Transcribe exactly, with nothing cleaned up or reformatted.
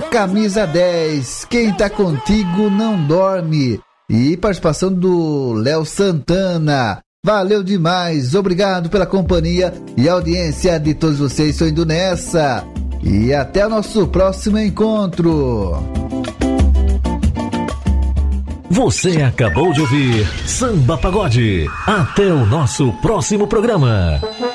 Camisa dez, quem tá contigo não dorme. E participação do Léo Santana. Valeu demais, obrigado pela companhia e audiência de todos vocês. Estou indo nessa. E até o nosso próximo encontro. Você acabou de ouvir Samba Pagode. Até o nosso próximo programa.